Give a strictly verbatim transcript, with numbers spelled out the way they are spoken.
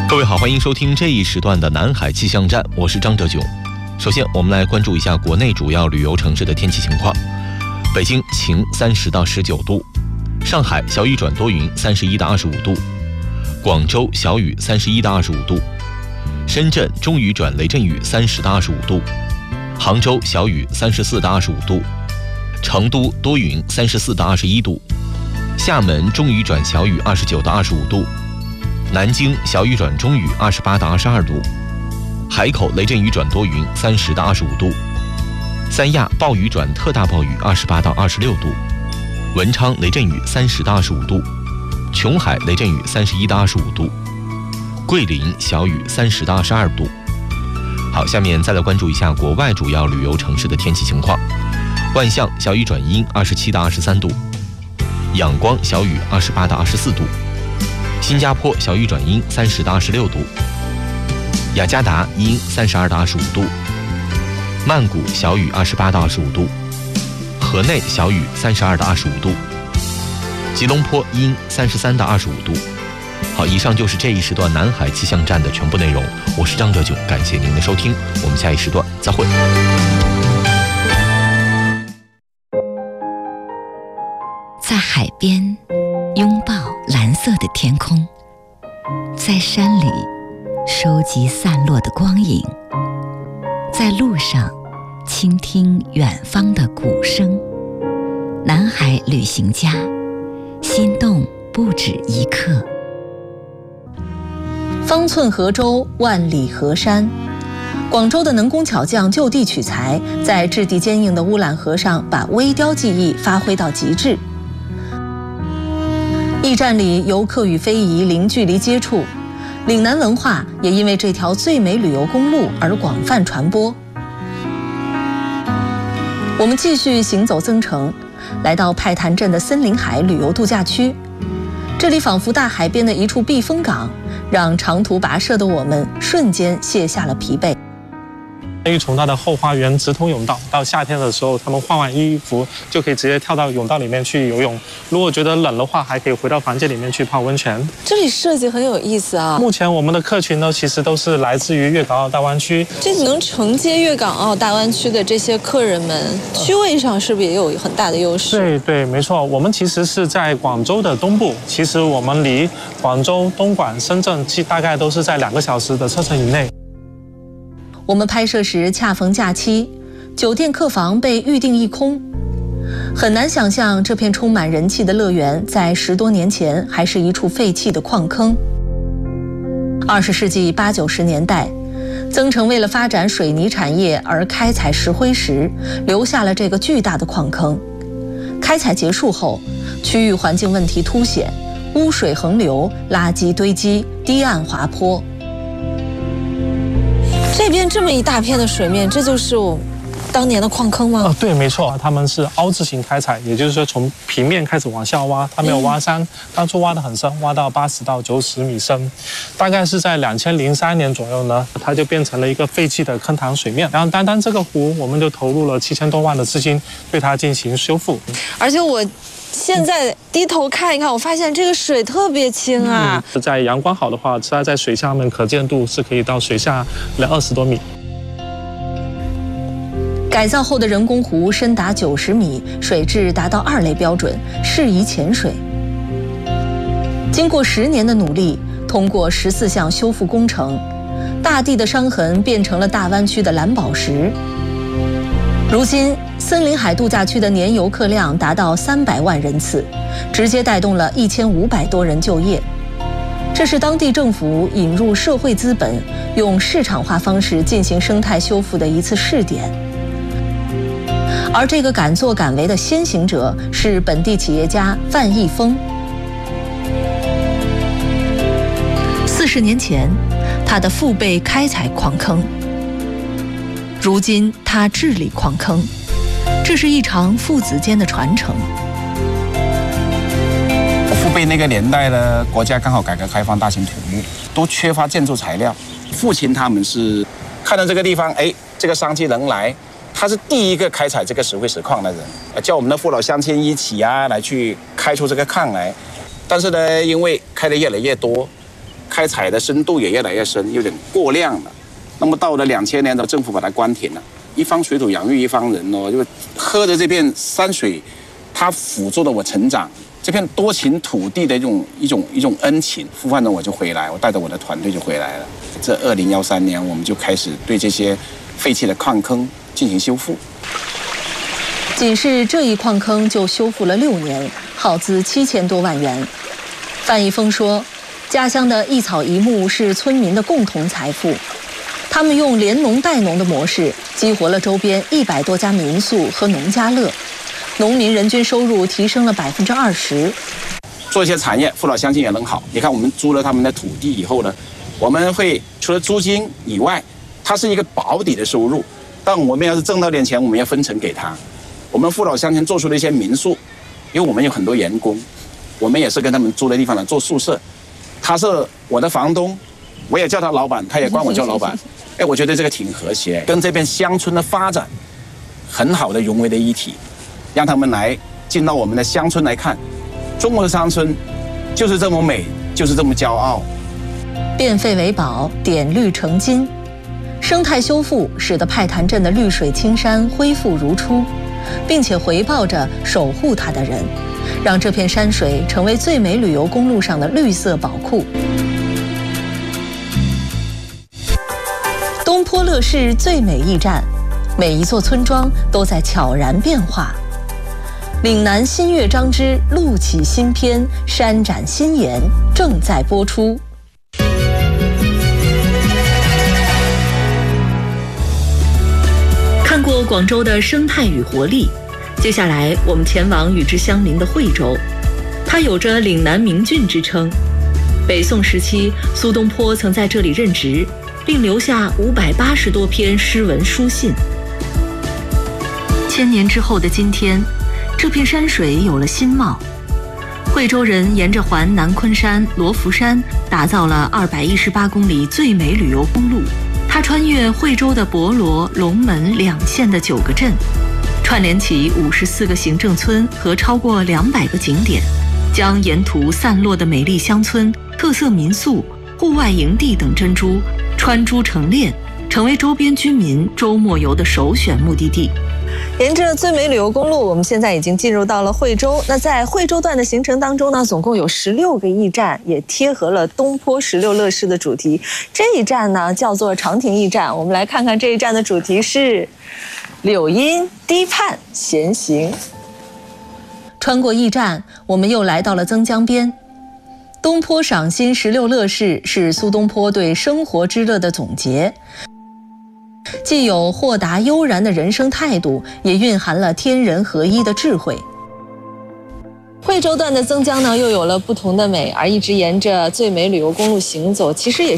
各位好，欢迎收听这一时段的南海气象站，我是张哲炯。首先，我们来关注一下国内主要旅游城市的天气情况。北京晴，三十到十九度；上海小雨转多云，三十一到二十五度；广州小雨，三十一到二十五度；深圳中雨转雷阵雨，三十到二十五度；杭州小雨，三十四到二十五度；成都多云，三十四到二十一度；厦门中雨转小雨，二十九到二十五度；南京小雨转中雨，二十八到二十二度；海口雷阵雨转多云，三十到二十五度；三亚暴雨转特大暴雨，二十八到二十六度；文昌雷阵雨，三十到二十五度；琼海雷阵雨，三十一到二十五度；桂林小雨，三十到二十二度。好，下面再来关注一下国外主要旅游城市的天气情况。万象小雨转阴，二十七到二十三度；仰光小雨，二十八到二十四度；新加坡小雨转阴，三十到二十六度；雅加达阴，三十二到二十五度；曼谷小雨，二十八到二十五度；河内小雨，三十二到二十五度；吉隆坡阴，三十三到二十五度。好，以上就是这一时段南海气象站的全部内容。我是张哲炯，感谢您的收听，我们下一时段再会。 在海边拥抱蓝色的天空，在山里收集散落的光影，在路上倾听远方的鼓声。南海旅行家，心动不止一刻。 方寸河州，万里河山。广州的能工巧匠就地取材，在质地坚硬的乌兰河上把微雕技艺发挥到极致。驿站里，游客与非遗零距离接触，岭南文化也因为这条最美旅游公路而广泛传播。我们继续行走增城，来到派潭镇的森林海旅游度假区。这里仿佛大海边的一处避风港，让长途跋涉的我们瞬间卸下了疲惫。 可以从它的后花园直通甬道，到夏天的时候，他们换完衣服就可以直接跳到甬道里面去游泳。如果觉得冷的话，还可以回到房间里面去泡温泉。 这里设计很有意思啊！ 目前我们的客群呢，其实都是来自于粤港澳大湾区。 这能承接粤港澳大湾区的这些客人们，区位上是不是也有很大的优势？ 对对，没错。我们其实是在广州的东部，其实我们离广州、东莞、深圳，其大概都是在两个小时的车程以内。 我们拍摄时恰逢假期，酒店客房被预订一空，很难想象这片充满人气的乐园在十多年前还是一处废弃的矿坑。二十世纪八九十年代，增城为了发展水泥产业而开采石灰石，留下了这个巨大的矿坑。开采结束后，区域环境问题凸显，污水横流，垃圾堆积，堤岸滑坡。 这边这么一大片的水面，这就是我当年的矿坑吗？ 哦，对，没错，他们是凹字形开采，也就是说从平面开始往下挖，它没有挖山，当初挖得很深，挖到八十到九十米深，大概是在两千零三年左右呢，它就变成了一个废弃的坑塘水面。然后单单这个湖，我们就投入了七千多万的资金对它进行修复。 而且我现在低头看一看，我发现这个水特别清啊！ 嗯、在阳光好的话，它在水下面可见度是可以到水下了二十多米。 改造后的人工湖深达九十米，水质达到二类标准，适宜潜水。经过十年的努力，通过十四项修复工程，大地的伤痕变成了大湾区的蓝宝石。如今，森林海度假区的年游客量达到三百万人次，直接带动了一千五百多人就业。这是当地政府引入社会资本，用市场化方式进行生态修复的一次试点。而这个敢作敢为的先行者是本地企业家范义峰。四十年前，他的父辈开采矿坑。如今他治理矿坑，这是一场父子间的传承。 父辈那个年代呢，国家刚好改革开放大兴土木，都缺乏建筑材料。父亲他们是看到这个地方，哎，这个商机能来，他是第一个开采这个石灰石矿的人，叫我们的父老乡亲一起啊，来去开出这个矿来。但是呢，因为开的越来越多，开开采的深度也越来越深，有点过量了。那么到了两千年的政府把它关停了，一方水土养育一方人哦，就喝着这片山水，它辅助了我成长。这片多情土地的一种一种一种恩情，呼唤着我就回来，我带着我的团队就回来了。这二零幺三年，我们就开始对这些废弃的矿坑进行修复。 仅是这一矿坑就修复了六年，耗资七千多万元。范一峰说，家乡的一草一木是村民的共同财富，他们用连农带农的模式，激活了周边一百多家民宿和农家乐。农民人均收入提升了百分之二十， 做一些产业，父老乡亲也能好。你看，我们租了他们的土地以后呢，我们会除了租金以外，它是一个保底的收入。但我们要是挣到点钱，我们要分成给他。我们父老乡亲做出了一些民宿，因为我们有很多员工，我们也是跟他们租的地方来做宿舍。他是我的房东，我也叫他老板，他也管我叫老板。哎，我觉得这个挺和谐，跟这边乡村的发展很好的融为了一体。让他们来进到我们的乡村来看，中国的乡村就是这么美，就是这么骄傲。 变废为宝，点绿成金，生态修复使得派潭镇的绿水青山恢复如初，并且回报着守护它的人，让这片山水成为最美旅游公路上的绿色宝库。东坡乐市最美驿站，每一座村庄都在悄然变化。岭南新乐章之路起新篇，山展新颜正在播出。看过广州的生态与活力，接下来我们前往与之相邻的惠州，它有着岭南名郡之称。北宋时期，苏东坡曾在这里任职，并留下五百八十多篇诗文书信。千年之后的今天，这片山水有了新貌。惠州人沿着环南昆山、罗浮山，打造了二百一十八公里最美旅游公路。它穿越惠州的博罗、龙门两县的九个镇，串联起五十四个行政村和超过两百个景点，将沿途散落的美丽乡村、特色民宿、户外营地等珍珠穿珠成链，成为周边居民周末游的首选目的地。 沿着最美旅游公路，我们现在已经进入到了惠州。那在惠州段的行程当中呢，总共有十六个驿站，也贴合了东坡十六乐市的主题。这一站呢叫做长亭驿站，我们来看看这一站的主题是柳荫堤畔闲行。 穿过驿站，我们又来到了曾江边。东坡赏心十六乐市是苏东坡对生活之乐的总结，既有豁达悠然的人生态度，也蕴含了天人合一的智慧。 惠州段的曾江呢，又有了不同的美，而一直沿着最美旅游公路行走，其实也是